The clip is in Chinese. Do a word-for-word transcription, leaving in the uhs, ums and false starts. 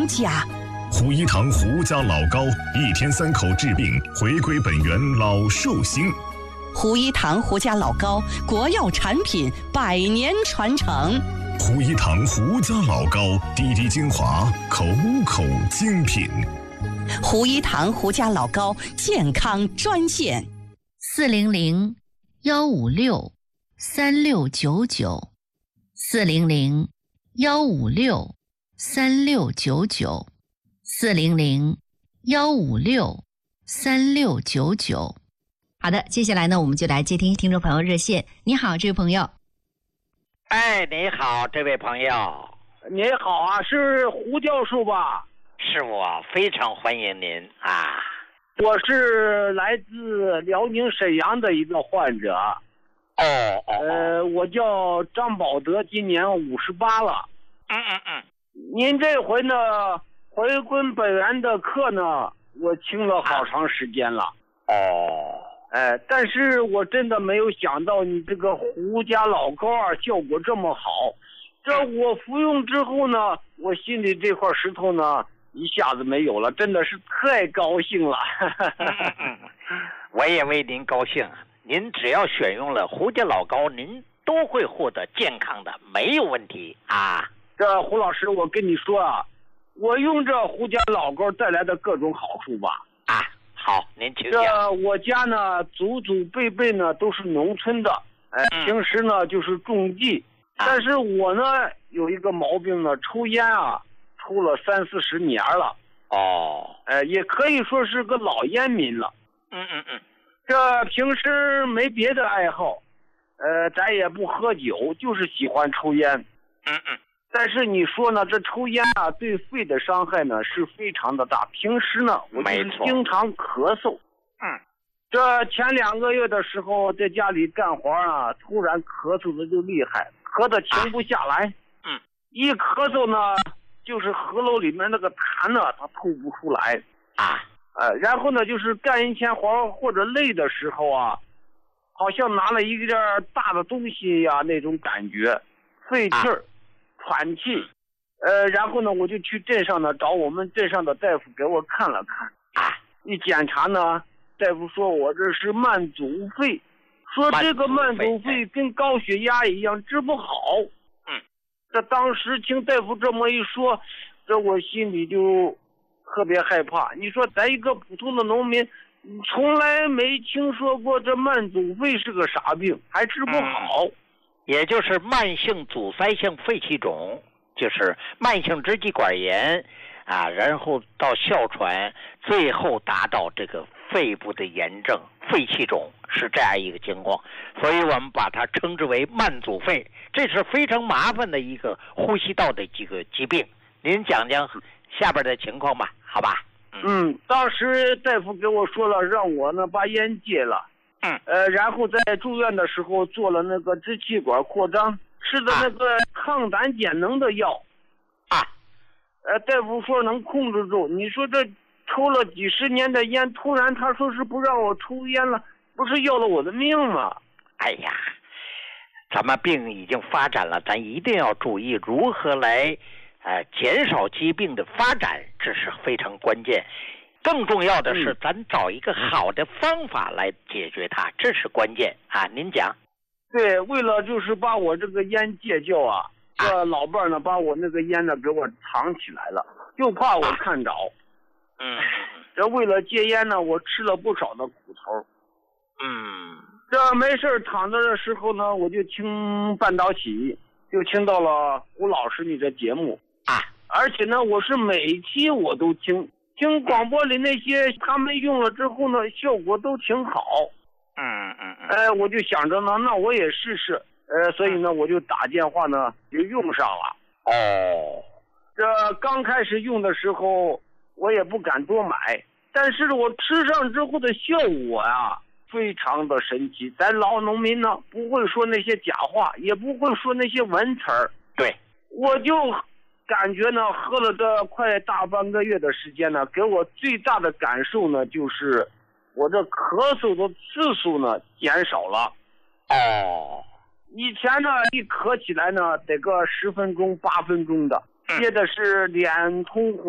家。 胡一堂胡家老膏，一天三口治病，回归本源老寿星。 胡一堂胡家老膏，国药产品，百年传承。 胡一堂胡家老膏，滴滴精华，口口精品。 胡一堂胡家老膏，健康专线。 四零零幺五六三六九九，四零零幺五六三六九九，四零零幺五六三六九九。好的，接下来呢，我们就来接听听众朋友热线。你好，这位朋友。 哎，你好，这位朋友。 你好啊，是胡教授吧？ 是我，非常欢迎您啊。 我是来自辽宁沈阳的一个患者。 哦哦。 呃，我叫张宝德，今年五十八了。 嗯嗯嗯。 您这回呢，回归本源的课呢，我听了好长时间了。 哦。 哎，但是我真的没有想到你这个胡家老膏啊，效果这么好。这我服用之后呢，我心里这块石头呢，一下子没有了，真的是太高兴了。 我也为您高兴。您只要选用了胡家老膏，您都会获得健康的，没有问题啊。 这胡老师，我跟你说啊，我用这胡家老膏带来的各种好处吧。 啊，好，您请讲。 这我家呢，祖祖辈辈呢都是农村的，哎， 嗯、 平时呢就是种地， 啊、 但是我呢有一个毛病呢，抽烟啊，抽了三四十年了。 哦， 哎，也可以说是个老烟民了。 嗯嗯嗯。 这平时没别的爱好，呃，咱也不喝酒，就是喜欢抽烟。 嗯嗯。 但是你说呢，这抽烟啊，对肺的伤害呢是非常的大。平时呢，我就是经常咳嗽。 嗯。 这前两个月的时候，在家里干活啊，突然咳嗽的就厉害，咳得停不下来。 啊、嗯。 一咳嗽呢，就是喉咙里面那个痰呢，它吐不出来。 啊。 呃，然后呢，就是干一天活或者累的时候啊，好像拿了一件大的东西呀、啊，那种感觉，费气儿，喘气。呃，然后呢，我就去镇上呢找我们镇上的大夫给我看了看。 啊， 一检查呢，大夫说我这是慢阻肺，说这个慢阻肺跟高血压一样治不好。 嗯， 这当时听大夫这么一说，这我心里就特别害怕。你说咱一个普通的农民，从来没听说过这慢阻肺是个啥病，还治不好。 嗯、也就是慢性阻塞性肺气肿，就是慢性支气管炎啊，然后到哮喘，最后达到这个肺部的炎症，肺气肿是这样一个情况。所以我们把它称之为慢阻肺，这是非常麻烦的一个呼吸道的几个疾病。您讲讲下边的情况吧，好吧？ 嗯, 嗯，当时大夫给我说了，让我呢把烟戒了。 嗯， 呃，然后在住院的时候做了那个支气管扩张，吃的那个抗胆碱能的药。 啊， 呃，大夫说能控制住。你说这抽了几十年的烟，突然他说是不让我抽烟了，不是要了我的命吗？ 哎呀，咱们病已经发展了，咱一定要注意如何来呃减少疾病的发展，这是非常关键。更重要的是，咱找一个好的方法来解决它，这是关键啊！您讲。 对，为了就是把我这个烟戒掉啊，这老伴儿呢把我那个烟呢给我藏起来了，就怕我看着。 嗯， 这为了戒烟呢，我吃了不少的苦头。 嗯， 这没事躺着的时候呢，我就听半导体，就听到了胡老师你的节目啊， 而且呢，我是每期我都听。听广播里那些他们用了之后呢，效果都挺好。 嗯嗯嗯。 哎，我就想着呢，那我也试试。呃，所以呢，我就打电话呢就用上了。 哦。 这刚开始用的时候，我也不敢多买，但是我吃上之后的效果啊，非常的神奇。咱老农民呢，不会说那些假话，也不会说那些文词儿。 对。 我就感觉呢，喝了这快大半个月的时间呢，给我最大的感受呢，就是我这咳嗽的次数呢减少了。 哦， 以前呢一咳起来呢得个十分钟八分钟的，接的是脸通红。